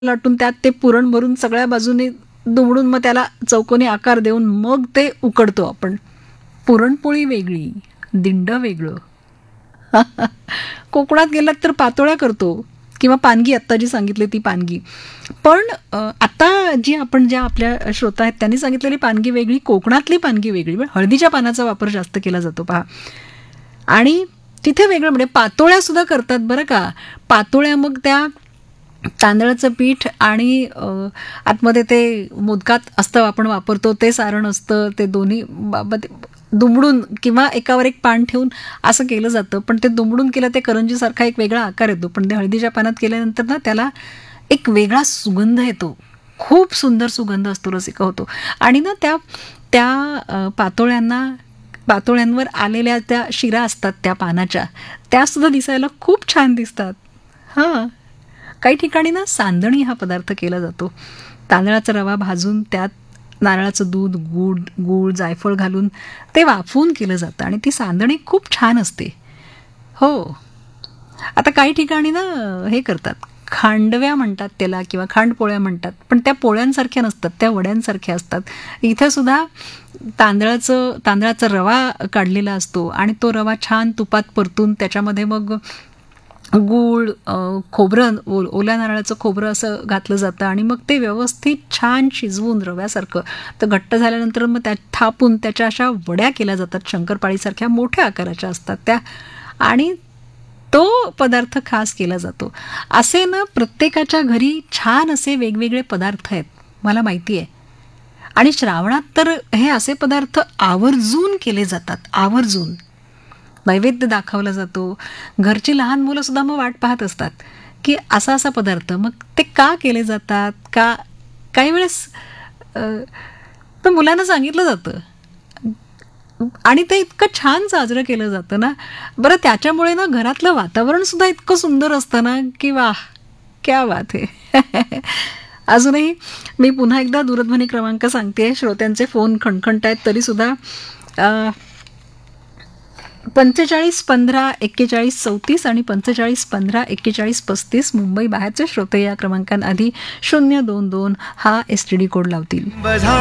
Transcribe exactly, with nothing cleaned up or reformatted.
लाटून त्यात ते पुरण भरून सगळ्या बाजूने दुमडून मग त्याला चौकोनी आकार देऊन मग ते उकडतो आपण. पुरणपोळी वेगळी, दिंड वेगळं. कोकणात गेलात तर पातोळ्या करतो किंवा पानगी, आत्ता जी सांगितली ती पानगी. पण आता जी आपण ज्या आपल्या श्रोता आहेत त्यांनी सांगितलेली पानगी वेगळी, कोकणातली पानगी वेगळी. पण हळदीच्या पानाचा वापर जास्त केला जातो पहा. आणि तिथे वेगळं म्हणजे पातोळ्या सुद्धा करतात बरं का. पातोळ्या मग त्या तांदळाचं पीठ आणि आतमध्ये ते मोदकात असतं आपण वापरतो ते सारण असतं, ते दोन्ही दुमडून किंवा एकावर एक पान ठेवून असं केलं जातं. पण ते दुमडून केलं ते करंजीसारखा एक वेगळा आकार येतो. पण ते हळदीच्या पानात केल्यानंतर ना त्याला एक वेगळा सुगंध येतो, खूप सुंदर सुगंध असतो, रसिका होतो. आणि ना त्या त्या पातोळ्यांना पातोळ्यांवर आलेल्या त्या शिरा असतात त्या पानाच्या, त्या सुद्धा दिसायला खूप छान दिसतात. हां, काही ठिकाणी ना सांदणी हा पदार्थ केला जातो. तांदळाचा रवा भाजून त्यात नारळाचं दूध, गूळ गूळ जायफळ घालून ते वाफवून केलं जातं आणि ती सांदणी खूप छान असते. हो, आता काही ठिकाणी ना हे करतात, खांडव्या म्हणतात त्याला किंवा खांडपोळ्या म्हणतात. पण त्या पोळ्यांसारख्या नसतात, त्या वड्यांसारख्या असतात. इथे सुद्धा तांदळाचं तांदळाचा रवा काढलेला असतो आणि तो रवा छान तुपात परतून त्याच्यामध्ये मग गूळ, खोबरं, ओ ओल्या नारळाचं खोबरं असं घातलं जातं आणि मग ते व्यवस्थित छान शिजवून रव्यासारखं तर घट्ट झाल्यानंतर मग त्या थापून त्याच्या अशा वड्या केल्या जातात. शंकरपाळीसारख्या मोठ्या आकाराच्या असतात त्या आणि तो पदार्थ खास केला जातो. असे ना प्रत्येकाच्या घरी छान असे वेगवेगळे पदार्थ आहेत, मला माहिती आहे. आणि श्रावणात तर हे असे पदार्थ आवर्जून केले जातात, आवर्जून नैवेद्य दाखवला जातो. घरची लहान मुलं सुद्धा मग वाट पाहत असतात की असा असा पदार्थ. मग ते का केले जातात, का काही वेळेस तर मुलांना सांगितलं जातं आणि ते इतकं छान साजरं केलं जातं ना. बरं, त्याच्यामुळे ना घरातलं वातावरण सुद्धा इतकं सुंदर असतं ना की वाह, क्या बात आहे. अजूनही मी पुन्हा एकदा दूरध्वनी क्रमांक सांगते, श्रोत्यांचे फोन खणखणत आहेत तरी सुद्धा. पंचेचाळीस पंधरा एक्केचाळीस चौतीस आणि पंचेचाळीस पंधरा एक्केचाळीस पस्तीस मुंबई बाहेरचे श्रोते या क्रमांकांआधी शून्य दोन दोन हा एस टी डी कोड लावतील.